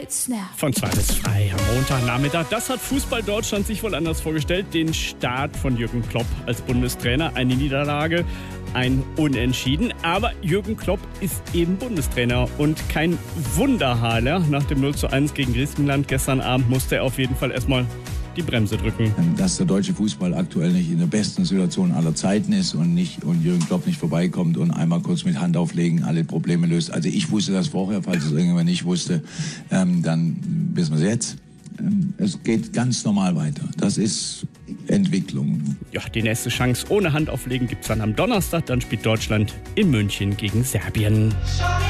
It's now. Von 2 bis 3 am Montagnachmittag. Das hat Fußball Deutschland sich wohl anders vorgestellt. Den Start von Jürgen Klopp als Bundestrainer. Eine Niederlage, ein Unentschieden. Aber Jürgen Klopp ist eben Bundestrainer und kein Wunderhaler. Nach dem 0:1 gegen Griechenland gestern Abend musste er auf jeden Fall erstmal die Bremse drücken. Dass der deutsche Fußball aktuell nicht in der besten Situation aller Zeiten ist und Jürgen Klopp nicht vorbeikommt und einmal kurz mit Hand auflegen alle Probleme löst. Also ich wusste das vorher, falls es irgendjemand nicht wusste, dann wissen wir es jetzt. Es geht ganz normal weiter. Das ist Entwicklung. Ja, die nächste Chance ohne Hand auflegen gibt es dann am Donnerstag. Dann spielt Deutschland in München gegen Serbien.